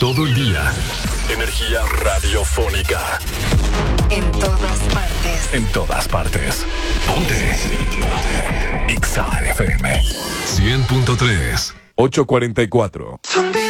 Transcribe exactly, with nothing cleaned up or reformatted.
todo el día. Energía radiofónica. En todas partes. En todas partes. Ponte. Ponte. X A F M. cien punto tres. ocho cuarenta y cuatro. Someday